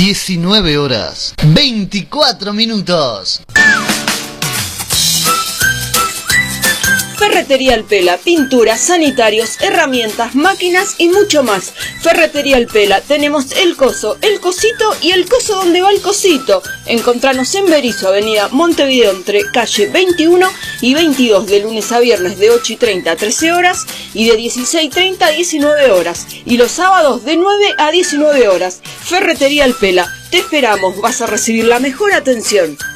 19 horas 24 minutos. Ferretería El Pela, pinturas, sanitarios, herramientas, máquinas y mucho más. Ferretería El Pela, tenemos el coso, el cosito y el coso donde va el cosito. Encontranos en Berisso, avenida Montevideo, entre calle 21 y 22, de lunes a viernes de 8:30 a 13 horas y de 16:30 a 19 horas. Y los sábados de 9 a 19 horas. Ferretería El Pela, te esperamos, vas a recibir la mejor atención.